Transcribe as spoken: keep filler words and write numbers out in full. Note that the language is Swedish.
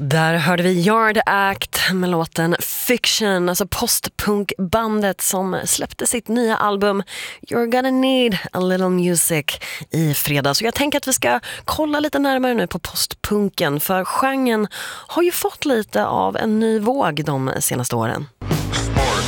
Där hörde vi Yard Act med låten Fiction, alltså postpunkbandet som släppte sitt nya album You're Gonna Need a Little Music i fredags. Så jag tänker att vi ska kolla lite närmare nu på postpunken, för genren har ju fått lite av en ny våg de senaste åren.